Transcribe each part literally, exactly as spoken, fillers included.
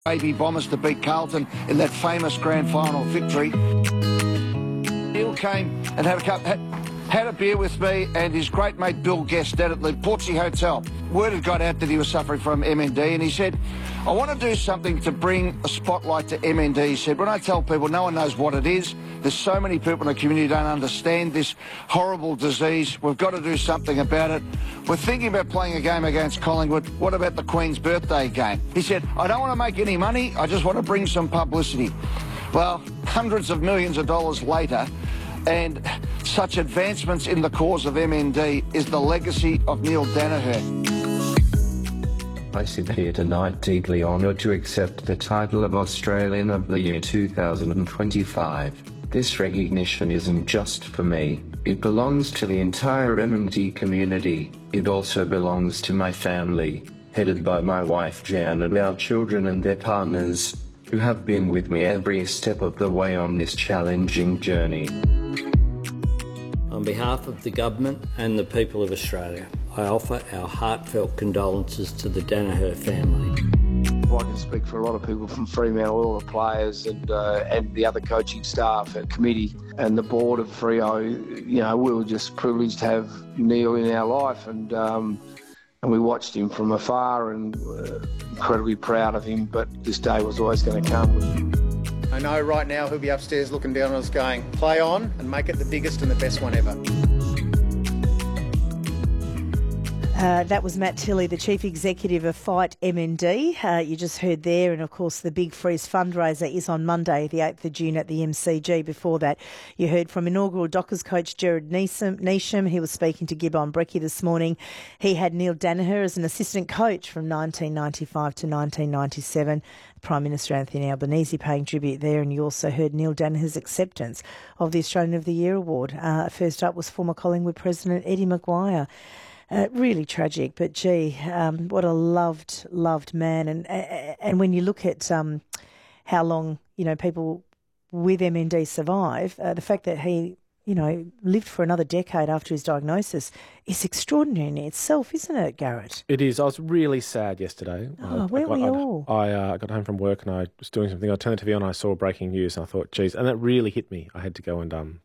Baby Bombers to beat Carlton in that famous grand final victory. Neil came and had a cup, had, had a beer with me and his great mate Bill Guest down at the Portsea Hotel. Word had got out that he was suffering from M N D, and he said, I want to do something to bring a spotlight to M N D. He said, when I tell people no one knows what it is, there's so many people in the community who don't understand this horrible disease. We've got to do something about it. We're thinking about playing a game against Collingwood. What about the Queen's birthday game? He said, I don't want to make any money. I just want to bring some publicity. Well, hundreds of millions of dollars later, and such advancements in the cause of M N D is the legacy of Neil Daniher. I sit here tonight deeply honoured to accept the title of Australian of the Year two thousand twenty-five. This recognition isn't just for me, it belongs to the entire M N D community. It also belongs to my family, headed by my wife Jan and our children and their partners, who have been with me every step of the way on this challenging journey. On behalf of the government and the people of Australia, I offer our heartfelt condolences to the Daniher family. I can speak for a lot of people from Fremantle, all the players and uh, and the other coaching staff and committee and the board of Freo. You know, we were just privileged to have Neil in our life, and um, and we watched him from afar and were incredibly proud of him. But this day was always going to come. I know right now he'll be upstairs looking down on us going, play on and make it the biggest and the best one ever. Uh, that was Matt Tilley, the Chief Executive of Fight M N D. Uh, you just heard there, and of course the Big Freeze fundraiser is on Monday, the eighth of June at the M C G. Before that, you heard from inaugural Dockers coach Jared Neesham. He was speaking to Gibbon Brecky this morning. He had Neil Daniher as an assistant coach from nineteen ninety-five to nineteen ninety-seven. Prime Minister Anthony Albanese paying tribute there, and you also heard Neil Daniher's acceptance of the Australian of the Year award. Uh, first up was former Collingwood President Eddie Maguire. Uh, really tragic, but gee, um, what a loved, loved man. And and when you look at um, how long, you know, people with M N D survive, uh, the fact that he, you know, lived for another decade after his diagnosis is extraordinary in itself, isn't it, Garrett? It is. I was really sad yesterday. Oh, I, weren't I got, we all? I uh, got home from work and I was doing something. I turned the T V on and I saw breaking news and I thought, geez, and that really hit me. I had to go and um,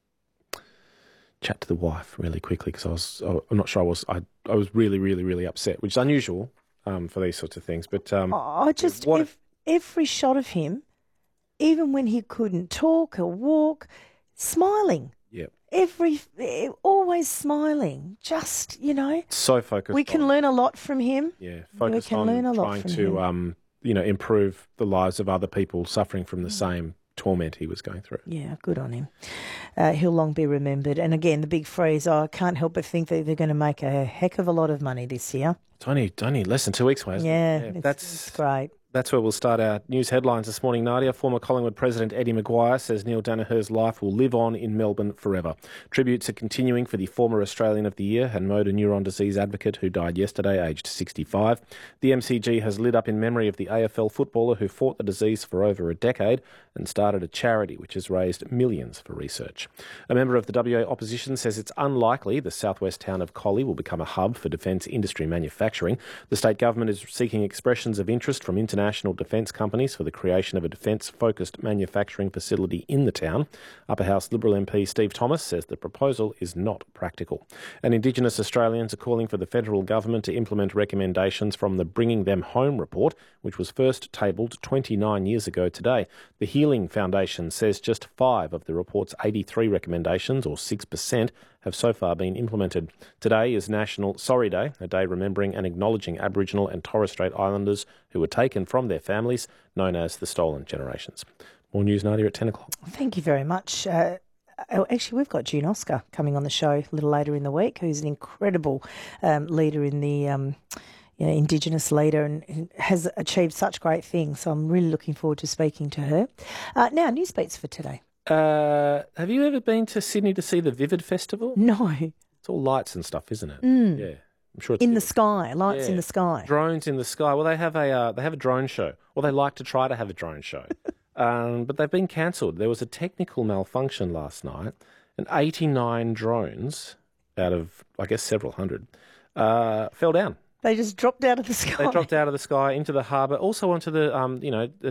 chat to the wife really quickly because I was, I'm not sure I was, I, I was really, really, really upset, which is unusual um, for these sorts of things. But um, oh, just what ev- every shot of him, even when he couldn't talk or walk, smiling. Yeah. Every, always smiling. Just, you know. So focused. We can on, learn a lot from him. Yeah, focused we can on learn a lot trying from to, him. um, you know, improve the lives of other people suffering from the same torment he was going through. Yeah, good on him. Uh, he'll long be remembered. And again, the Big Freeze, oh, I can't help but think that they're going to make a heck of a lot of money this year. It's only, it's only less than two weeks away, isn't yeah, it? Yeah, it's, that's it's great. That's where we'll start our news headlines this morning, Nadia. Former Collingwood President Eddie Maguire says Neil Daniher's life will live on in Melbourne forever. Tributes are continuing for the former Australian of the Year and motor neuron disease advocate who died yesterday, aged sixty-five. The M C G has lit up in memory of the A F L footballer who fought the disease for over a decade and started a charity which has raised millions for research. A member of the W A opposition says it's unlikely the southwest town of Collie will become a hub for defence industry manufacturing. The state government is seeking expressions of interest from international National defence companies for the creation of a defence-focused manufacturing facility in the town. Upper House Liberal M P Steve Thomas says the proposal is not practical. And Indigenous Australians are calling for the federal government to implement recommendations from the Bringing Them Home report, which was first tabled twenty-nine years ago today. The Healing Foundation says just five of the report's eighty-three recommendations, or six percent, have so far been implemented. Today is National Sorry Day, a day remembering and acknowledging Aboriginal and Torres Strait Islanders who were taken from their families, known as the Stolen Generations. More news, Nadia, at ten o'clock. Thank you very much. Uh, actually, we've got June Oscar coming on the show a little later in the week, who's an incredible um, leader in the... Um, You know, Indigenous leader and has achieved such great things. So I'm really looking forward to speaking to her. Uh, now, news beats for today. Uh, have you ever been to Sydney to see the Vivid Festival? No. It's all lights and stuff, isn't it? Mm. Yeah, I'm sure it's in the sky, lights yeah. in the sky, drones in the sky. Well, they have a uh, they have a drone show, or they like to try to have a drone show, um, but they've been cancelled. There was a technical malfunction last night, and eighty-nine drones out of I guess several hundred uh, fell down. They just dropped out of the sky. They dropped out of the sky into the harbour, also onto the, um, you know, the